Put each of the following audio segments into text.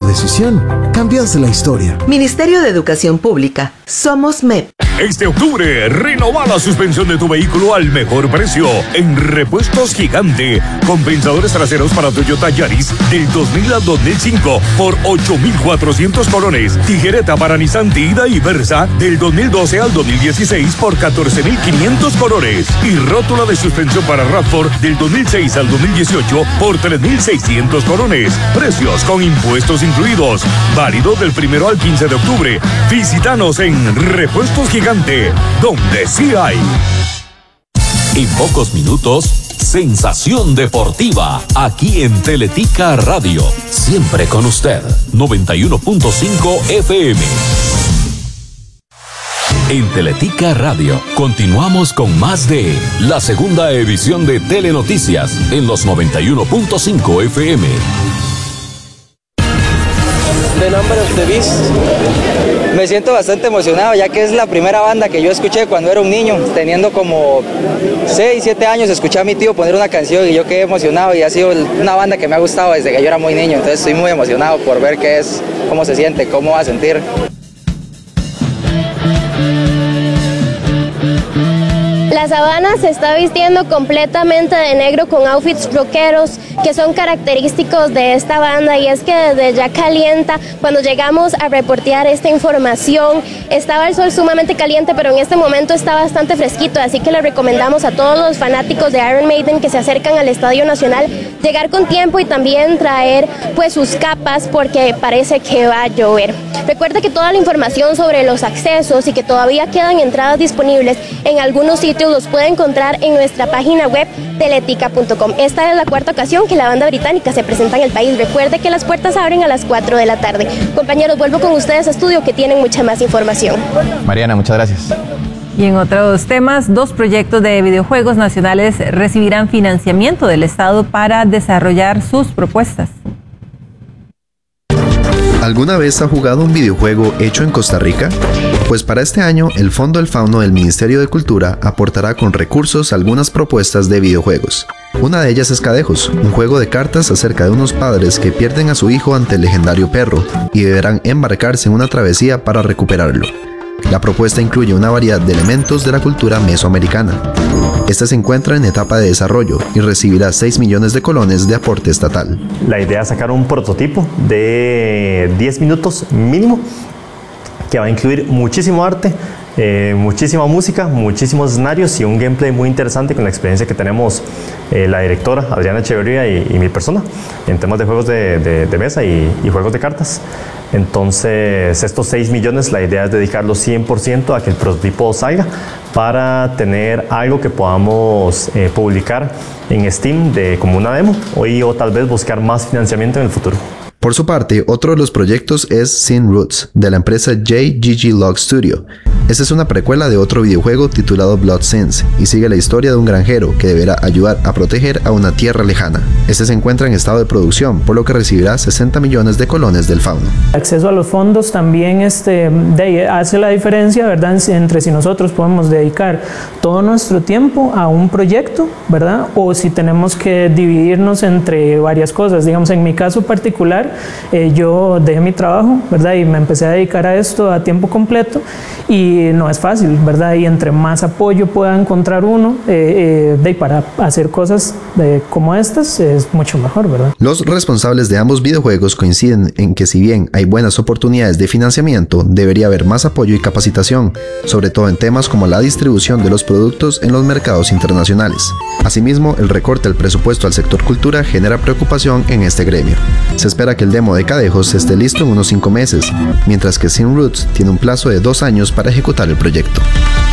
decisión, cambias la historia. Ministerio de Educación Pública. Somos MEP. Este octubre, renova la suspensión de tu vehículo al mejor precio en Repuestos Gigante. Compensadores traseros para Toyota Yaris del 2000 al 2005 por 8,400 colones. Tijereta para Nissan Tiida y Versa del 2012 al 2016 por 14,500 colones. Y rótula de suspensión para RAV4 del 2006 al 2018 por 3,600 colones. Precios con impuestos incluidos. Válido del 1 al 15 de octubre. Visítanos en Repuestos Gigante, donde sí hay. En pocos minutos, Sensación Deportiva, aquí en Teletica Radio. Siempre con usted, 91.5 FM. En Teletica Radio, continuamos con más de la segunda edición de Telenoticias en los 91.5 FM. The Number of the Beast. Me siento bastante emocionado, ya que es la primera banda que yo escuché cuando era un niño, teniendo como 6, 7 años. Escuché a mi tío poner una canción y yo quedé emocionado, y ha sido una banda que me ha gustado desde que yo era muy niño. Entonces estoy muy emocionado por ver qué es, cómo se siente, cómo va a sentir. La Sabana se está vistiendo completamente de negro con outfits rockeros que son característicos de esta banda, y es que desde ya calienta. Cuando llegamos a reportear esta información estaba el sol sumamente caliente, pero en este momento está bastante fresquito, así que le recomendamos a todos los fanáticos de Iron Maiden que se acercan al Estadio Nacional llegar con tiempo y también traer pues sus capas, porque parece que va a llover. Recuerda que toda la información sobre los accesos y que todavía quedan entradas disponibles en algunos sitios los puede encontrar en nuestra página web teletica.com. Esta es la cuarta ocasión que la banda británica se presenta en el país. Recuerde que las puertas abren a las 4 de la tarde. Compañeros, vuelvo con ustedes a estudio, que tienen mucha más información. Mariana, muchas gracias. Y en otros temas, 2 proyectos de videojuegos nacionales recibirán financiamiento del Estado para desarrollar sus propuestas. ¿Alguna vez ha jugado un videojuego hecho en Costa Rica? Pues para este año, el Fondo del Fauno del Ministerio de Cultura aportará con recursos algunas propuestas de videojuegos. Una de ellas es Cadejos, un juego de cartas acerca de unos padres que pierden a su hijo ante el legendario perro y deberán embarcarse en una travesía para recuperarlo. La propuesta incluye una variedad de elementos de la cultura mesoamericana. Esta se encuentra en etapa de desarrollo y recibirá 6 millones de colones de aporte estatal. La idea es sacar un prototipo de 10 minutos mínimo, que va a incluir muchísimo arte, muchísima música, muchísimos escenarios y un gameplay muy interesante con la experiencia que tenemos la directora Adriana Echeverría y mi persona en temas de juegos de mesa y juegos de cartas. Entonces, estos 6 millones, la idea es dedicarlos 100% a que el prototipo salga, para tener algo que podamos publicar en Steam como una demo o tal vez buscar más financiamiento en el futuro. Por su parte, otro de los proyectos es Sin Roots, de la empresa JGG Log Studio. Esta es una precuela de otro videojuego titulado Blood Sins y sigue la historia de un granjero que deberá ayudar a proteger a una tierra lejana. Este se encuentra en estado de producción, por lo que recibirá 60 millones de colones del Fauno. El acceso a los fondos también hace la diferencia, ¿verdad?, entre si nosotros podemos dedicar todo nuestro tiempo a un proyecto, ¿verdad?, o si tenemos que dividirnos entre varias cosas. Digamos, en mi caso particular, yo dejé mi trabajo, ¿verdad?, y me empecé a dedicar a esto a tiempo completo, y no es fácil, ¿verdad?, y entre más apoyo pueda encontrar uno para hacer cosas como estas, es mucho mejor, ¿verdad? Los responsables de ambos videojuegos coinciden en que, si bien hay buenas oportunidades de financiamiento, debería haber más apoyo y capacitación, sobre todo en temas como la distribución de los productos en los mercados internacionales. Asimismo, el recorte del presupuesto al sector cultura genera preocupación en este gremio. Se espera que el demo de Cadejos esté listo en unos 5 meses, mientras que Sin Roots tiene un plazo de 2 años para ejecutar el proyecto.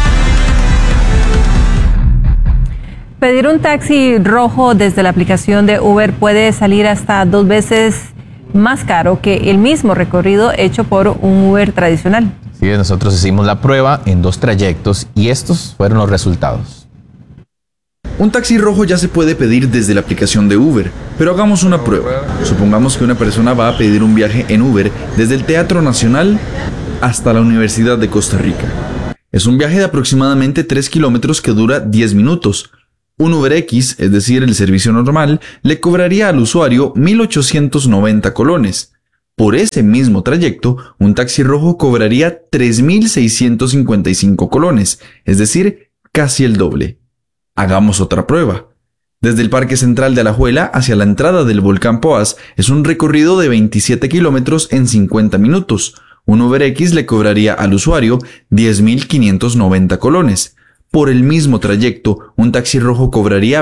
Pedir un taxi rojo desde la aplicación de Uber puede salir hasta 2 veces más caro que el mismo recorrido hecho por un Uber tradicional. Sí, nosotros hicimos la prueba en 2 trayectos y estos fueron los resultados. Un taxi rojo ya se puede pedir desde la aplicación de Uber, pero hagamos una prueba. Supongamos que una persona va a pedir un viaje en Uber desde el Teatro Nacional hasta la Universidad de Costa Rica. Es un viaje de aproximadamente 3 kilómetros que dura 10 minutos. Un UberX, es decir, el servicio normal, le cobraría al usuario 1,890 colones. Por ese mismo trayecto, un taxi rojo cobraría 3.655 colones, es decir, casi el doble. Hagamos otra prueba. Desde el Parque Central de Alajuela hacia la entrada del volcán Poás es un recorrido de 27 kilómetros en 50 minutos. Un UberX le cobraría al usuario 10.590 colones. Por el mismo trayecto, un taxi rojo cobraría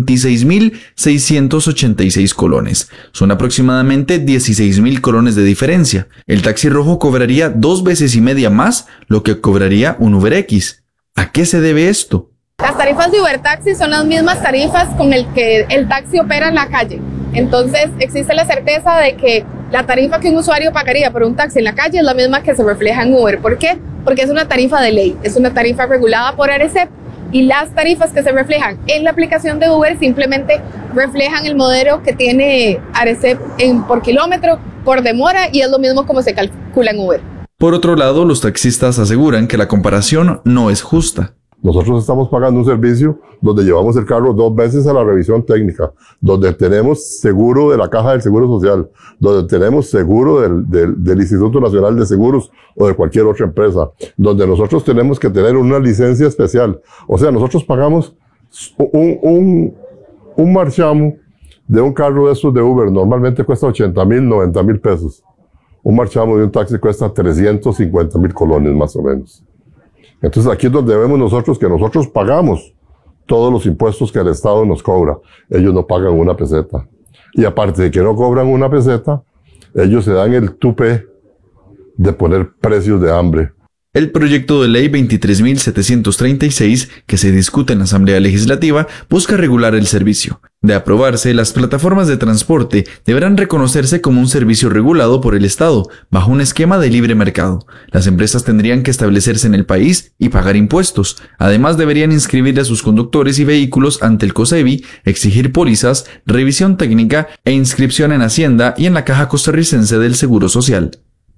26.686 colones. Son aproximadamente 16.000 colones de diferencia. El taxi rojo cobraría 2 veces y media más lo que cobraría un UberX. ¿A qué se debe esto? Las tarifas de Uber Taxi son las mismas tarifas con el que el taxi opera en la calle. Entonces existe la certeza de que la tarifa que un usuario pagaría por un taxi en la calle es la misma que se refleja en Uber. ¿Por qué? Porque es una tarifa de ley, es una tarifa regulada por ARECEP y las tarifas que se reflejan en la aplicación de Uber simplemente reflejan el modelo que tiene ARECEP por kilómetro, por demora, y es lo mismo como se calcula en Uber. Por otro lado, los taxistas aseguran que la comparación no es justa. Nosotros estamos pagando un servicio donde llevamos el carro 2 veces a la revisión técnica, donde tenemos seguro de la Caja del Seguro Social, donde tenemos seguro del Instituto Nacional de Seguros o de cualquier otra empresa, donde nosotros tenemos que tener una licencia especial. O sea, nosotros pagamos un marchamo de un carro de estos de Uber, normalmente cuesta 80,000, 90,000 pesos. Un marchamo de un taxi cuesta 350,000 colones más o menos. Entonces aquí es donde vemos nosotros que nosotros pagamos todos los impuestos que el Estado nos cobra. Ellos no pagan una peseta. Y aparte de que no cobran una peseta, ellos se dan el tupé de poner precios de hambre. El proyecto de ley 23.736, que se discute en la Asamblea Legislativa, busca regular el servicio. De aprobarse, las plataformas de transporte deberán reconocerse como un servicio regulado por el Estado, bajo un esquema de libre mercado. Las empresas tendrían que establecerse en el país y pagar impuestos. Además, deberían inscribir a sus conductores y vehículos ante el COSEBI, exigir pólizas, revisión técnica e inscripción en Hacienda y en la Caja Costarricense del Seguro Social.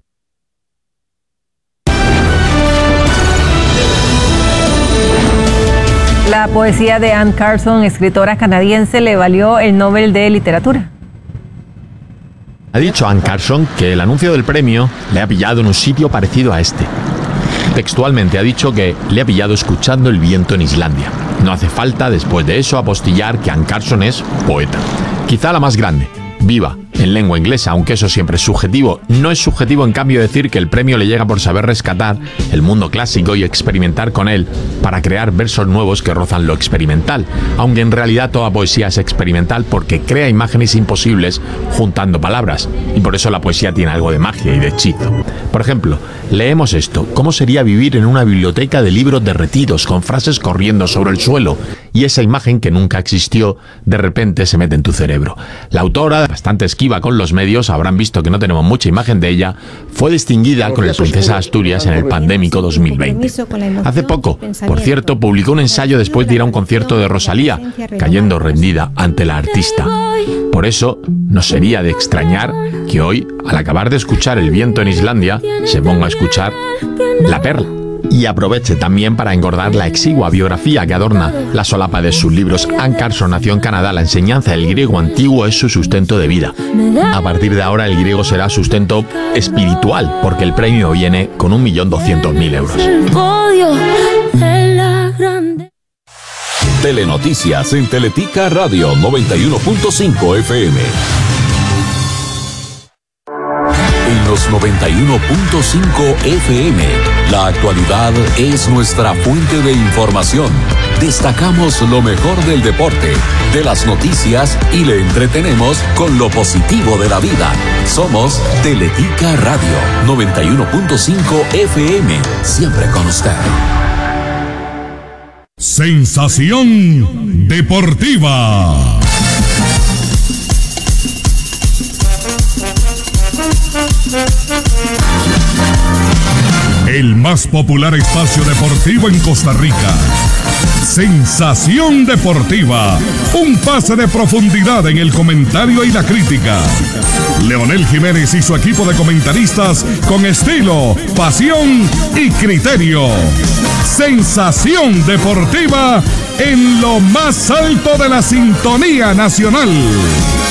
La poesía de Anne Carson, escritora canadiense, le valió el Nobel de Literatura. Ha dicho Anne Carson que el anuncio del premio le ha pillado en un sitio parecido a este. Textualmente ha dicho que le ha pillado escuchando el viento en Islandia. No hace falta, después de eso, apostillar que Anne Carson es poeta. Quizá la más grande, viva, en lengua inglesa, aunque eso siempre es subjetivo. No es subjetivo, en cambio, decir que el premio le llega por saber rescatar el mundo clásico y experimentar con él para crear versos nuevos que rozan lo experimental, aunque en realidad toda poesía es experimental porque crea imágenes imposibles juntando palabras, y por eso la poesía tiene algo de magia y de hechizo. Por ejemplo, leemos esto: ¿cómo sería vivir en una biblioteca de libros derretidos con frases corriendo sobre el suelo? Y esa imagen que nunca existió, de repente se mete en tu cerebro. La autora, bastante esquiva con los medios, habrán visto que no tenemos mucha imagen de ella, fue distinguida con el Princesa de Asturias en el pandémico 2020. Hace poco, por cierto, publicó un ensayo después de ir a un concierto de Rosalía, cayendo rendida ante la artista. Por eso, no sería de extrañar que hoy, al acabar de escuchar El viento en Islandia, se ponga a escuchar La perla. Y aproveche también para engordar la exigua biografía que adorna la solapa de sus libros. Anne Carson nació en Canadá. La enseñanza del griego antiguo es su sustento de vida. A partir de ahora el griego será sustento espiritual, porque el premio viene con 1.200.000 euros. Telenoticias en Teletica Radio 91.5 FM. En los 91.5 FM, la actualidad es nuestra fuente de información. Destacamos lo mejor del deporte, de las noticias y le entretenemos con lo positivo de la vida. Somos Teletica Radio 91.5 FM, siempre con usted. Sensación deportiva. El más popular espacio deportivo en Costa Rica. Sensación deportiva. Un pase de profundidad en el comentario y la crítica. Leonel Jiménez y su equipo de comentaristas con estilo, pasión y criterio. Sensación deportiva en lo más alto de la sintonía nacional.